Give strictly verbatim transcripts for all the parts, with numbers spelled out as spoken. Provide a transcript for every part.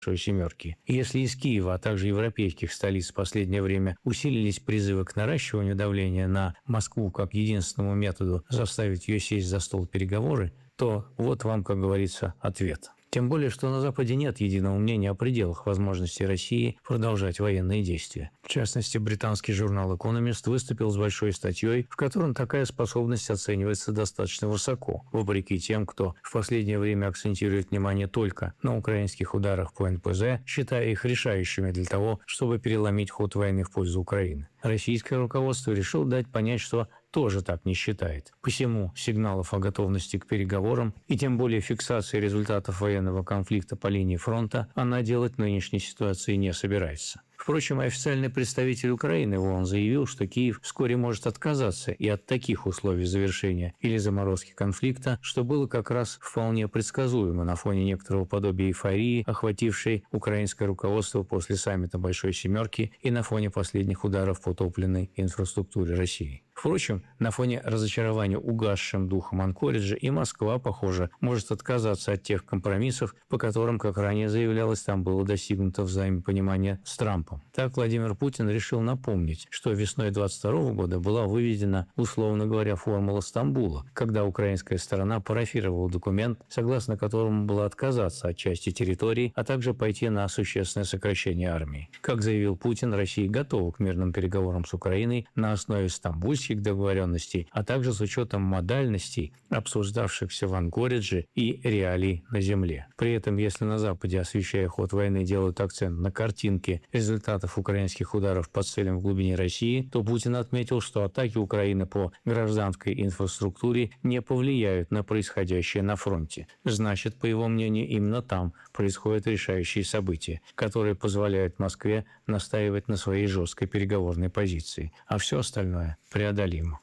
большой семерки. И если из Киева, а также европейских столиц в последнее время усилились призывы к наращиванию давления на Москву как единственному методу заставить ее сесть за стол переговоры, то вот вам, как говорится, ответ. Тем более, что на Западе нет единого мнения о пределах возможностей России продолжать военные действия. В частности, британский журнал «Экономист» выступил с большой статьей, в котором такая способность оценивается достаточно высоко, вопреки тем, кто в последнее время акцентирует внимание только на украинских ударах по эн пэ зэ, считая их решающими для того, чтобы переломить ход войны в пользу Украины. Российское руководство решило дать понять, что тоже так не считает. Посему сигналов о готовности к переговорам и тем более фиксации результатов военного конфликта по линии фронта она делать в нынешней ситуации не собирается. Впрочем, официальный представитель Украины в ООН заявил, что Киев вскоре может отказаться и от таких условий завершения или заморозки конфликта, что было как раз вполне предсказуемо на фоне некоторого подобия эйфории, охватившей украинское руководство после саммита Большой Семерки и на фоне последних ударов по топливной инфраструктуре России. Впрочем, на фоне разочарования угасшим духом Анкориджа и Москва, похоже, может отказаться от тех компромиссов, по которым, как ранее заявлялось, там было достигнуто взаимопонимание с Трампом. Так Владимир Путин решил напомнить, что весной двадцать второго года была выведена, условно говоря, формула Стамбула, когда украинская сторона парафировала документ, согласно которому было отказаться от части территории, а также пойти на существенное сокращение армии. Как заявил Путин, Россия готова к мирным переговорам с Украиной на основе стамбульских договоренностей, а также с учетом модальностей, обсуждавшихся в Анкоридже, и реалий на земле. При этом, если на Западе, освещая ход войны, делают акцент на картинке результатов украинских ударов по целям в глубине России, то Путин отметил, что атаки Украины по гражданской инфраструктуре не повлияют на происходящее на фронте. Значит, по его мнению, именно там происходят решающие события, которые позволяют Москве настаивать на своей жесткой переговорной позиции, а все остальное преодолимо.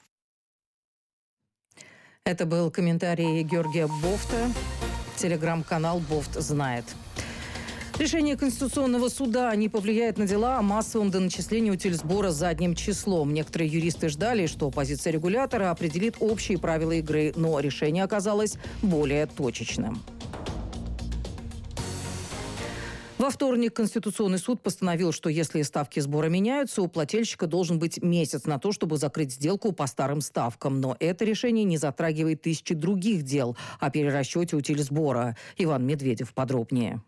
Это был комментарий Георгия Бофта. Телеграм-канал «Бофт знает». Решение Конституционного суда не повлияет на дела о массовом доначислении утильсбора задним числом. Некоторые юристы ждали, что позиция регулятора определит общие правила игры, но решение оказалось более точечным. Во вторник Конституционный суд постановил, что если ставки сбора меняются, у плательщика должен быть месяц на то, чтобы закрыть сделку по старым ставкам. Но это решение не затрагивает тысячи других дел о перерасчете утильсбора. Иван Медведев подробнее.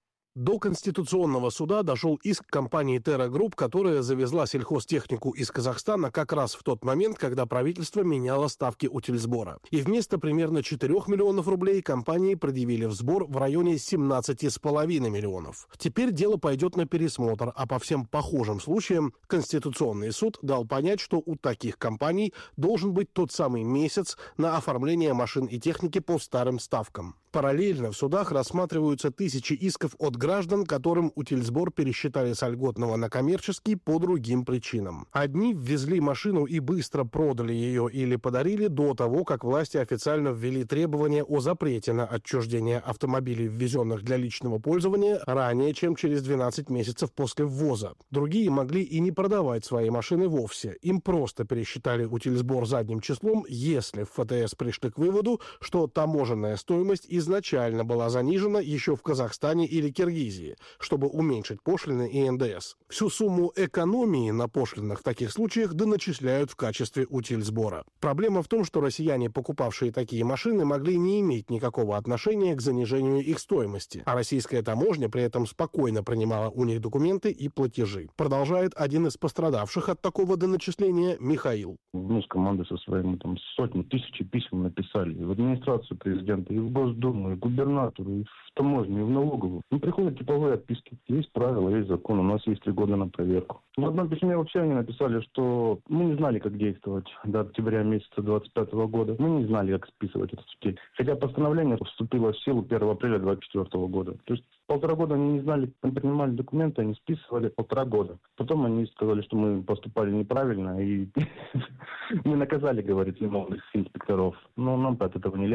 До Конституционного суда дошел иск компании «Терра Групп», которая завезла сельхозтехнику из Казахстана как раз в тот момент, когда правительство меняло ставки утильсбора. И вместо примерно четырёх миллионов рублей компании предъявили в сбор в районе семнадцати с половиной миллионов. Теперь дело пойдет на пересмотр, а по всем похожим случаям Конституционный суд дал понять, что у таких компаний должен быть тот самый месяц на оформление машин и техники по старым ставкам. Параллельно в судах рассматриваются тысячи исков от граждан, которым утильсбор пересчитали с льготного на коммерческий по другим причинам. Одни ввезли машину и быстро продали ее или подарили до того, как власти официально ввели требования о запрете на отчуждение автомобилей, ввезенных для личного пользования, ранее, чем через двенадцать месяцев после ввоза. Другие могли и не продавать свои машины вовсе. Им просто пересчитали утильсбор задним числом, если в эф тэ эс пришли к выводу, что таможенная стоимость изначально была занижена еще в Казахстане или Киргизии, чтобы уменьшить пошлины и эн дэ эс. Всю сумму экономии на пошлинах в таких случаях доначисляют в качестве утильсбора. Проблема в том, что россияне, покупавшие такие машины, могли не иметь никакого отношения к занижению их стоимости, а российская таможня при этом спокойно принимала у них документы и платежи. Продолжает один из пострадавших от такого доначисления Михаил. Мы с командой со своими там сотни, тысячи писем написали и в администрацию президента, и в Госдуму, и в губернатору, и в таможню, и в налоговую. Ну, приходят типовые отписки. Есть правила, есть закон, у нас есть три года на проверку. В одном письме вообще они написали, что мы не знали, как действовать до октября месяца двадцать пятого года. Мы не знали, как списывать этот субсидий. Хотя постановление вступило в силу первого апреля двадцать четвёртого года. То есть полтора года они не знали, они принимали документы, они списывали полтора года. Потом они сказали, что мы поступали неправильно, и мы наказали, говорит, виновных инспекторов. Но нам от этого не легче.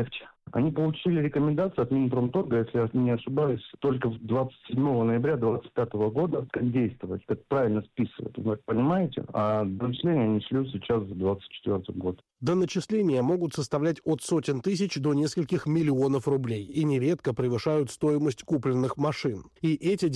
Они получили рекомендацию от Минпромторга, если я не ошибаюсь, только двадцать седьмого ноября две тысячи двадцать пятого года, как действовать, как правильно списывать. Вы понимаете? А начисления они шлют сейчас за двадцать четвёртый год. Доначисления могут составлять от сотен тысяч до нескольких миллионов рублей и нередко превышают стоимость купленных машин. И эти